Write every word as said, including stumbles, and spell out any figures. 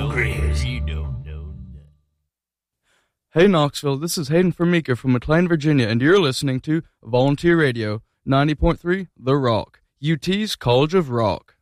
Grizz, you don't know nothing. Hey Knoxville, this is Hayden Formica from McLean, Virginia, and you're listening to Volunteer Radio, ninety point three The Rock, U T's College of Rock.